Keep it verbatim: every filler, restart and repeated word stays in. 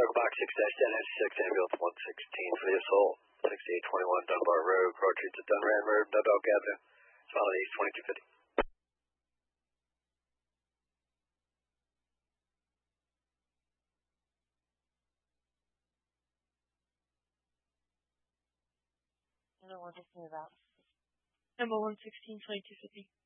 Box six dash ten six, ambulance one sixteen for the assault. sixty-eight twenty-one Dunbar Road, approaching to Dunran Road, Dundalk Avenue. Solid East twenty-two fifty. Number one sixteen about. Number one sixteen twenty-two fifty.